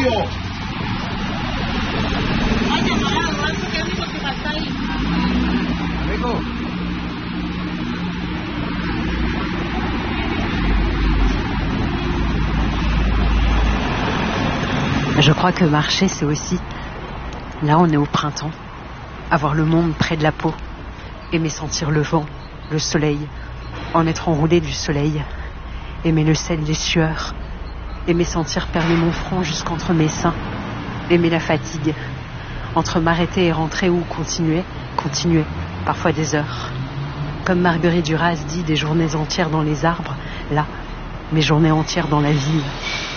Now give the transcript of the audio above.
frío. Amigo. Je crois que marcher, c'est aussi, là on est au printemps, avoir le monde près de la peau, aimer sentir le vent, le soleil, en être enroulé du soleil, aimer le sel des sueurs, aimer sentir perler mon front jusqu'entre mes seins, aimer la fatigue, entre m'arrêter et rentrer ou continuer, parfois des heures. Comme Marguerite Duras dit, des journées entières dans les arbres, là, mes journées entières dans la ville.